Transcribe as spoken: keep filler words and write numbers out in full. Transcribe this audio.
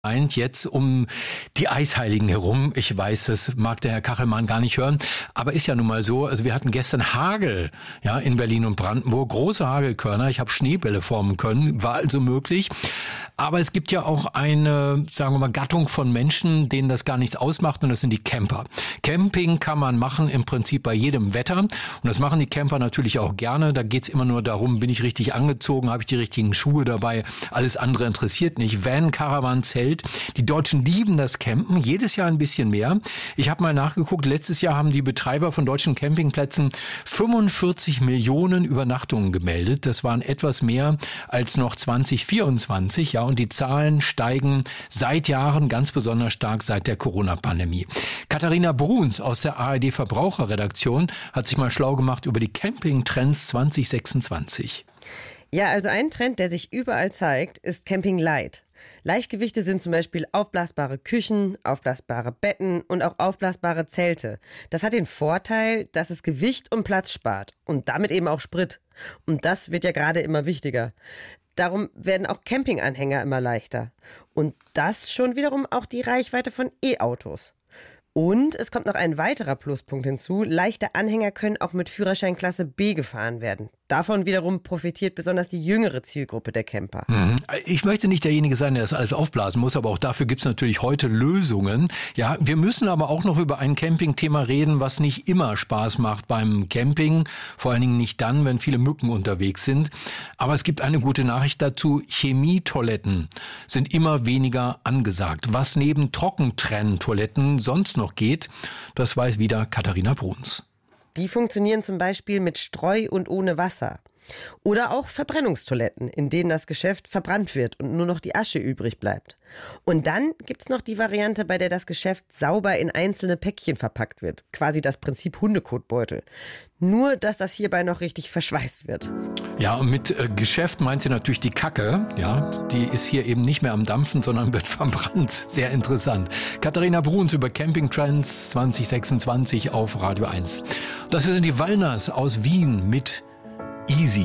Eint jetzt um die Eisheiligen herum. Ich weiß, das mag der Herr Kachelmann gar nicht hören, aber ist ja nun mal so. Also wir hatten gestern Hagel, ja, in Berlin und Brandenburg, große Hagelkörner. Ich habe Schneebälle formen können, war also möglich. Aber es gibt ja auch eine, sagen wir mal, Gattung von Menschen, denen das gar nichts ausmacht, und das sind die Camper. Camping kann man machen im Prinzip bei jedem Wetter, und das machen die Camper natürlich auch gerne. Da geht's immer nur darum, bin ich richtig angezogen, habe ich die richtigen Schuhe dabei, alles andere interessiert nicht. Van, Caravan, Zelt. Die Deutschen lieben das Campen, jedes Jahr ein bisschen mehr. Ich habe mal nachgeguckt, letztes Jahr haben die Betreiber von deutschen Campingplätzen fünfundvierzig Millionen Übernachtungen gemeldet. Das waren etwas mehr als noch zwanzig vierundzwanzig, ja, und die Zahlen steigen seit Jahren, ganz besonders stark seit der Corona-Pandemie. Katharina Bruns aus der A R D Verbraucherredaktion hat sich mal schlau gemacht über die Campingtrends zwanzig sechsundzwanzig. Ja, also ein Trend, der sich überall zeigt, ist Camping Light. Leichtgewichte sind zum Beispiel aufblasbare Küchen, aufblasbare Betten und auch aufblasbare Zelte. Das hat den Vorteil, dass es Gewicht und Platz spart und damit eben auch Sprit. Und das wird ja gerade immer wichtiger. Darum werden auch Campinganhänger immer leichter. Und das schon wiederum auch die Reichweite von E-Autos. Und es kommt noch ein weiterer Pluspunkt hinzu. Leichte Anhänger können auch mit Führerschein Klasse B gefahren werden. Davon wiederum profitiert besonders die jüngere Zielgruppe der Camper. Ich möchte nicht derjenige sein, der das alles aufblasen muss, aber auch dafür gibt es natürlich heute Lösungen. Ja, wir müssen aber auch noch über ein Campingthema reden, was nicht immer Spaß macht beim Camping. Vor allen Dingen nicht dann, wenn viele Mücken unterwegs sind. Aber es gibt eine gute Nachricht dazu. Chemietoiletten sind immer weniger angesagt. Was neben Trockentrenntoiletten sonst noch geht, das weiß wieder Katharina Bruns. Die funktionieren zum Beispiel mit Streu und ohne Wasser. Oder auch Verbrennungstoiletten, in denen das Geschäft verbrannt wird und nur noch die Asche übrig bleibt. Und dann gibt's noch die Variante, bei der das Geschäft sauber in einzelne Päckchen verpackt wird. Quasi das Prinzip Hundekotbeutel. Nur, dass das hierbei noch richtig verschweißt wird. Ja, und mit äh, Geschäft meint sie natürlich die Kacke. Ja, die ist hier eben nicht mehr am Dampfen, sondern wird verbrannt. Sehr interessant. Katharina Bruns über Campingtrends zwanzig sechsundzwanzig auf Radio eins. Das sind die Wallners aus Wien mit Easy.